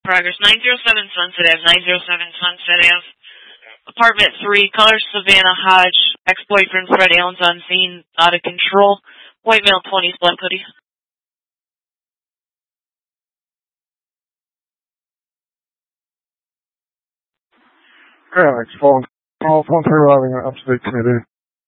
Progress 907 Sunset Ave, 907 Sunset Ave. Apartment 3, Color Savannah Hodge. Ex-boyfriend Fred Allen's on scene, out of control. White male, 20s, black hoodie. Alex, phone 1 3 arriving at Upstate Committee.